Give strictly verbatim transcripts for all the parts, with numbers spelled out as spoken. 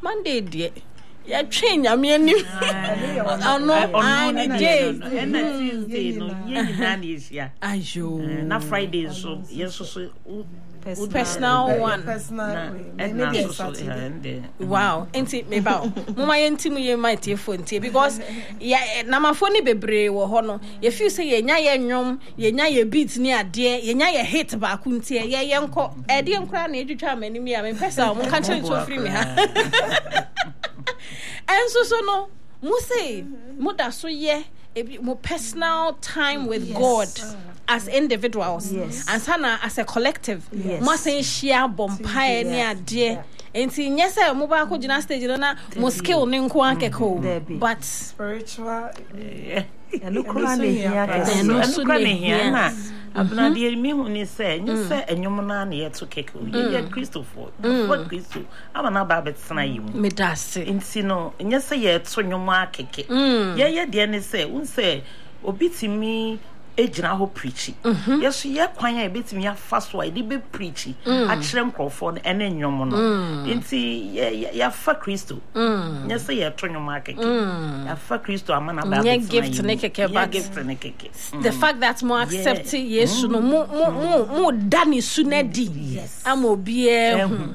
Monday dear. Ya train ya me anim. Ono I day. And na Tuesday no ye nyina na ehia. Ayo. Na Friday so yeso so personal one. Personal. Wow. Enti me ba. Mama yenti mu ye my telephone tie because ya na mafoni bebre wo ho no. Ye feel say ye nya ye nwom, ye nya ye beat ni ade, ye nya ye hit ba ku ntie, ye ye nko. E de nkra na edwetwa amani mi a me pesa mo ka chere to free me ha. And so so no, mu say mu da so ye mo personal time with yes. God as individuals yes. and sana as a collective. Yes. Mo say share bompae ni ade. Enti nyese mo ba ko gina stage no na mo skill ni nko ankeko. But spiritual eno kura ne hia eno kura ne hia na abna de mi hu ni say nyese enyom na na yeto keke ye Christopher for Christo abana ba betsena yimu me dase enti no nyese yeto nyom akeke ye ye de ne say un say obitimi ejina ho preachy yeso ye kwan ya ebetimi ya faso ide be preachy a kire mkrofo no ene nwom no enti ya fa Kristo nyese ye to nwom akeke ya fa Kristo amana ba be gift ne keke ba gift ne keke the fact that mo accept yesu no mo mo mo dani sunedi am obi e hu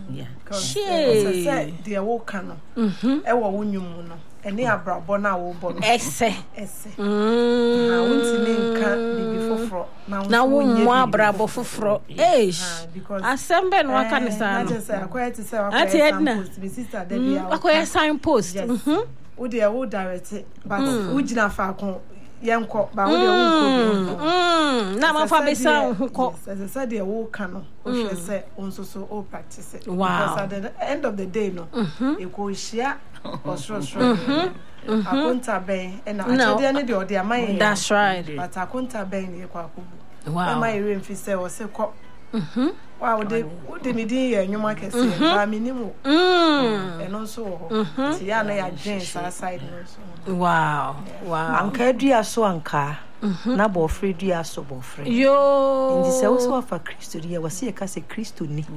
she say the wo kan no e wo wonwum no ene abrabo na wo bo no ese ese mm ha untini nka bibi foforo na wo mo abrabo foforo eh asembe no aka ne sa no na say akwai ti say akwai post bi sister da bia akwai sign post mhm wo de wo direct but wo gina fa kon yenko ba wo de wo ko mm na ma fa be sa ho ko say say de wo kan no wo hwe say onso so o practice it wow. Because at the end of the day no e ko hia osro osro akonta ben e na achede ne de ode amaye that's right but akonta ben ne ko akobu wow am I re mfi say wo se ko mhm wow de de me din ye nwuma kese ba minimum mm e no so ho ti ya na ya gen sa side no so wow wow anka dua so anka na bo free dua so bo free yo indi se wo so fa Kristo dia wase ka se Kristo ni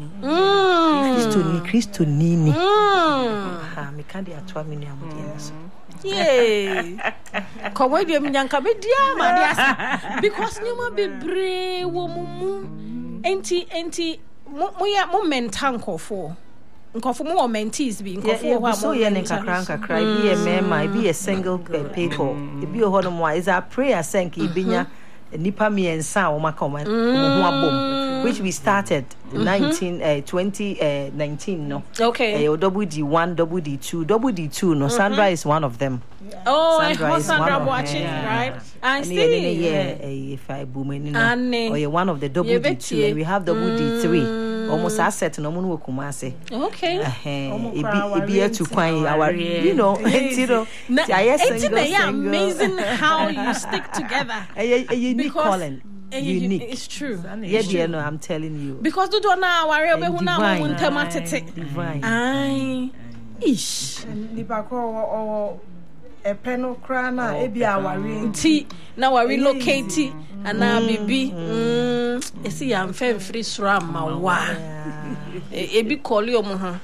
mm Kristo ni Kristo ni ni ha me kan dia to amini amudi so yay ko we dem nyanka be dia ma dia because nyuma bebre wo mumu enti enti mo ya mo mentankofo nkofo mo mentees bi nkofo ho so ye ne kakran kakra bi ye mema bi ye single people e bi ho no mo is a prayer senk ibinya nipa mi ensa o maka o ho abom which we started nineteen uh, twenty nineteen no okay uh, double D one double D two double D two no Sandra is one of them. Oh, Sandra is Sandra watching, right? I see. Yeah, if I boom in no. Or you're one of the double D two and we have double D three. Almost asset no munu kumase. Okay. Eh, be to kwai our you know, you know. It's amazing how you stick together. A unique calling. Unique. It's true. Yeah, dear, no, I'm telling you. Because do na worry obe hu na wo ntamatete. Divine. Ai. Ish. Nipa ko o e peno kra na e bia aware ti na wa relocate ana bibi mm esi ya mfem free sura ma wa e bi call yo mo ho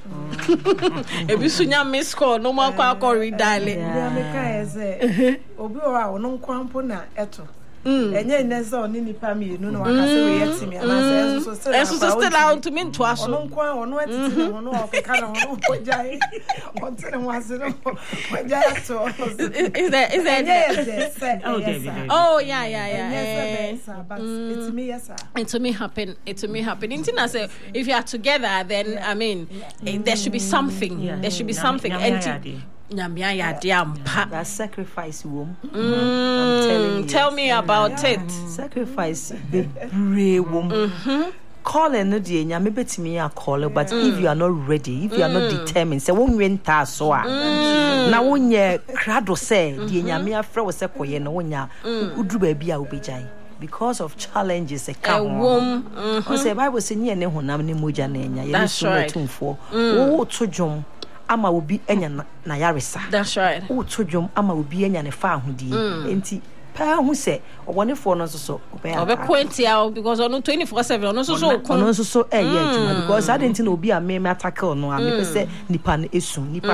e bi sunya miss call no ma kwa kwa redial ya me ka eze obi o a no nkwanpo na eto enye nese oni nipa mi enu no wakase we yetimi ana se so still eso so still out to me to aso ono nkwan ono atiti no no okeka no no ojai ontene wase no ojai to is that is that yes oh David oh yeah yeah yeah yes but it's me yes it to me happen it to me happen intina say if you are together then I mean there should be something there should be something and nyamia ya diampa that sacrifice wom mm, I'm telling you tell me about yeah. it sacrifice be brave wom mhm calling no dey nyame betimi ya call but mm. if you are not ready if you are not mm. determined say won wenta so a na wonye krado say dey nyame afre wo say koye no wonya uduru ba bia obejai because of challenges e ka ho o say bible say nye ne honam ne moja na enya ye so motumfo wo to dwom ama obi enya na yaresa that's right wo to dwom ama obi enya ne fa ahodie enti pa hu se obone fo no so so obe twenty hour because on twenty-four seven no so so no so so eh yeah because I didn't know obi a me me attack no a me say nipa na esu nipa